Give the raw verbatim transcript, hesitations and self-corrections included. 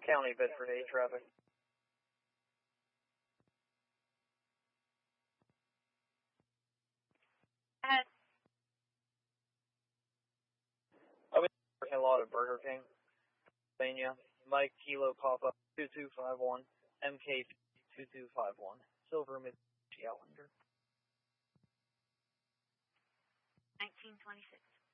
County Bedford eight traffic. Ahead. I've been working a lot at Burger King, Pennsylvania. Mike Kilo Papa two two five one, M K two two five one, Silver Mitsubishi Outlander. nineteen twenty-six.